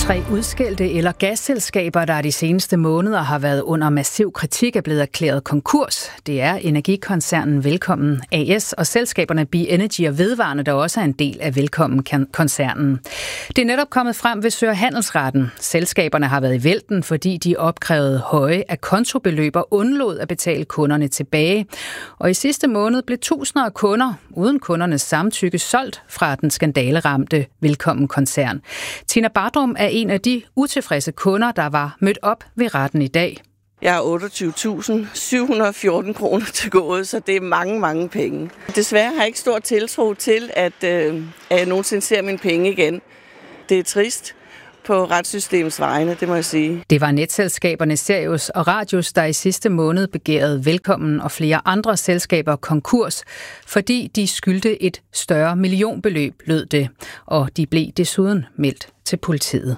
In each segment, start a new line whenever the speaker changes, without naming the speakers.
3 udskældte el- og gasselskaber, der de seneste måneder har været under massiv kritik, er blevet erklæret konkurs. Det er energikoncernen Velkommen AS og selskaberne B-Energy og Vedvarende, der også er en del af Velkommen-koncernen. Det er netop kommet frem ved Sø- og Handelsretten. Selskaberne har været i vælten, fordi de opkrævede høje akontobeløb og undlod at betale kunderne tilbage. Og i sidste måned blev tusinder af kunder, uden kundernes samtykke, solgt fra den skandaleramte Velkommen-koncern. Tina Bardrum er en af de utilfredse kunder, der var mødt op ved retten i dag.
Jeg har 28.714 kroner til gode, så det er mange, mange penge. Desværre har jeg ikke stor tiltro til, at jeg nogensinde ser mine penge igen. Det er trist på retssystemets vegne, det må jeg sige.
Det var netselskaberne Sirius og Radius, der i sidste måned begærede Velkommen og flere andre selskaber konkurs, fordi de skyldte et større millionbeløb, lød det, og de blev desuden meldt til politiet.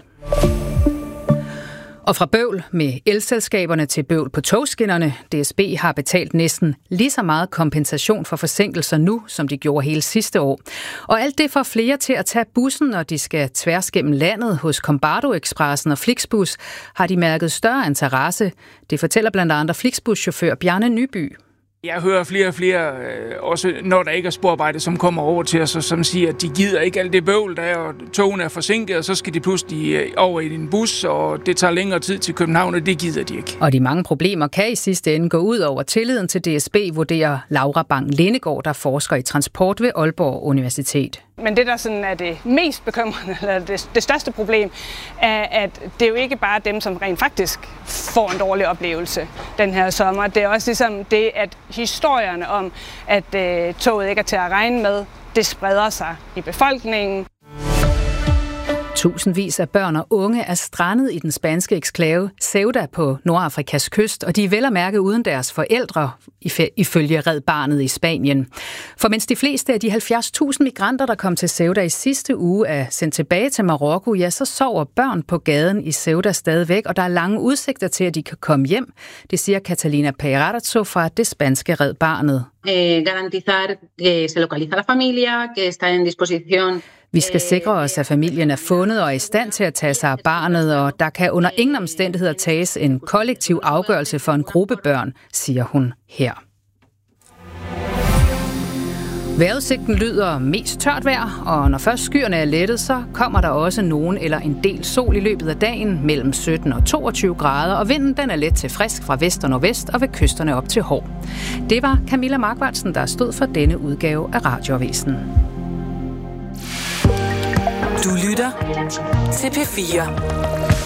Og fra bøvl med elselskaberne til bøvl på togskinnerne. DSB har betalt næsten lige så meget kompensation for forsinkelser nu, som de gjorde hele sidste år. Og alt det får flere til at tage bussen, når de skal tværs gennem landet. Hos Combardo Expressen og Flixbus har de mærket større interesse. Det fortæller blandt andet Flixbus-chauffør Bjarne Nyby.
Jeg hører flere og flere, også når der ikke er sporarbejde, som kommer over til os, og som siger, at de gider ikke alt det bøvl, der er, og togene er forsinket, og så skal de pludselig over i en bus, og det tager længere tid til København, og det gider de ikke.
Og de mange problemer kan i sidste ende gå ud over tilliden til DSB, vurderer Laura Bang-Lindegaard, der forsker i transport ved Aalborg Universitet.
Men det, der sådan er det mest bekymrende, eller det største problem, er, at det er jo ikke bare dem, som rent faktisk får en dårlig oplevelse den her sommer. Det er også ligesom det, at historierne om, at toget ikke er til at regne med, det spreder sig i befolkningen.
Tusindvis af børn og unge er strandet i den spanske eksklave Ceuta på Nordafrikas kyst, og de er vel at mærke uden deres forældre, ifølge Red Barnet i Spanien. For mens de fleste af de 70.000 migranter, der kom til Ceuta i sidste uge, er sendt tilbage til Marokko, ja, så sover børn på gaden i Ceuta stadigvæk, og der er lange udsigter til, at de kan komme hjem. Det siger Catalina Peirazo fra det spanske Red Barnet.
Garantizar que se localiza la familia, que está en disposición.
Vi skal sikre os, at familien er fundet og er i stand til at tage sig af barnet, og der kan under ingen omstændigheder tages en kollektiv afgørelse for en gruppe børn, siger hun her. Vejrudsigten lyder mest tørt vejr, og når først skyerne er lettet, så kommer der også nogen eller en del sol i løbet af dagen mellem 17 og 22 grader, og vinden den er let til frisk fra vest og nordvest og ved kysterne op til Hov. Det var Camilla Markvartsen, der stod for denne udgave af Radioavisen.
Du lytter til P4.